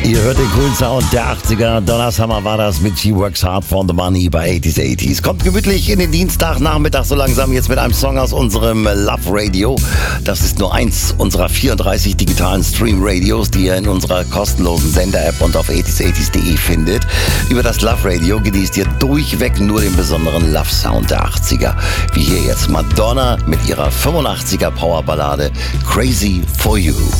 Ihr hört den coolen Sound der 80er. Donna Summer war das mit She Works Hard for the Money bei 80s. Kommt gemütlich in den Dienstagnachmittag so langsam jetzt mit einem Song aus unserem Love Radio. Das ist nur eins unserer 34 digitalen Stream-Radios, die ihr in unserer kostenlosen Sender-App und auf 80s.de findet. Über das Love Radio genießt ihr durchweg nur den besonderen Love-Sound der 80er. Wie hier jetzt Madonna mit ihrer 85er Powerballade Crazy for You.